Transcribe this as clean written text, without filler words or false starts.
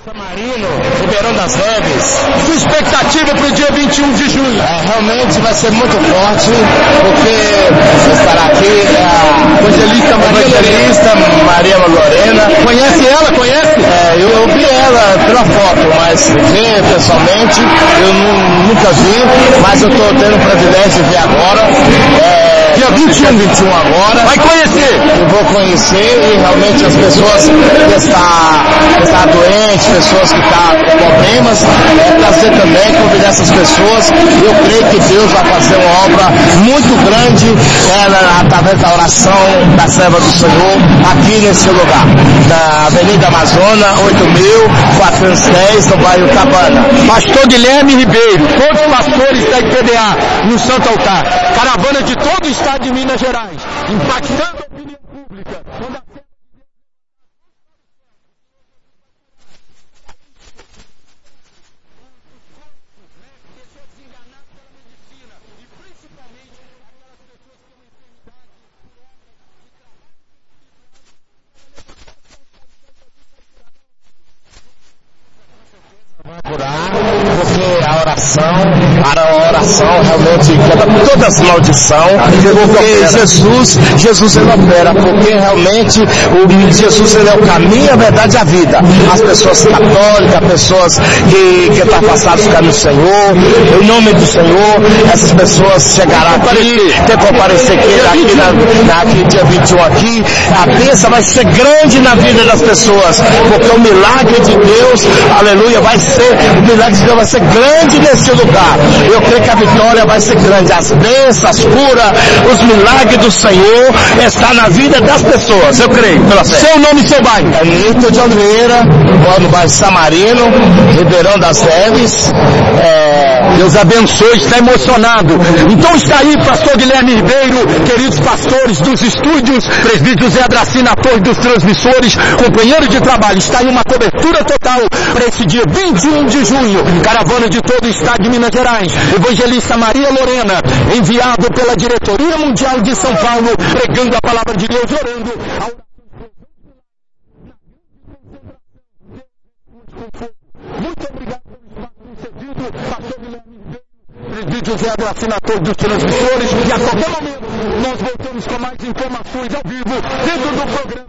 Samarino, Ribeirão das Neves. Sua expectativa para o dia 21 de junho? Realmente vai ser muito forte, porque estará aqui a evangelista Maria Lorena. Conhece ela? Conhece? Eu vi ela pela foto, mas ver pessoalmente eu nunca vi, mas eu estou tendo o privilégio de ver agora. Dia 21 agora. Vai conhecer? Eu vou conhecer e realmente as pessoas que estão doentes, pessoas que estão com problemas, trazer também, convidar essas pessoas. Eu creio que Deus vai fazer uma obra muito grande através da oração da serva do Senhor aqui nesse lugar. Na Avenida Amazônia, 8.410, no bairro Cabana. Pastor Guilherme Ribeiro, todos os pastores da IPDA no Santo Altar. Caravana de todo o estado de Minas Gerais, impactando a opinião pública. Porque a oração realmente quebra todas as maldições, porque Jesus ele opera, porque realmente Jesus ele é o caminho, a verdade e a vida. As pessoas católicas, pessoas que estão passadas no Senhor, em nome do Senhor, essas pessoas chegarão aqui, tem que comparecer aqui dia 21 aqui, a bênção vai ser grande na vida das pessoas, porque o milagre de Deus, aleluia, o milagre de Deus vai ser grande nesse lugar. Eu creio que a vitória vai ser grande. As bênçãos, as curas, os milagres do Senhor estão na vida das pessoas. Eu creio, pela fé. Seu nome e seu bairro? Nilton de Oliveira, moro no bairro Samarino, Ribeirão das Neves. Deus abençoe, está emocionado. Então está aí, pastor Guilherme Ribeiro, queridos pastores dos estúdios, presbítero Zé Adracina, ator dos transmissores, companheiro de trabalho. Está aí uma cobertura total para esse dia 21 de junho. Caravana de todo o estado de Minas Gerais. Evangelista Maria Lorena, enviado pela Diretoria Mundial de São Paulo, pregando a palavra de Deus, orando ao... Muito obrigado pelo espaço concedido, pastor Guilherme Ribeiro, presbítero Zé Adracina, ator dos transmissores, e a qualquer momento nós voltamos com mais informações ao vivo dentro do programa.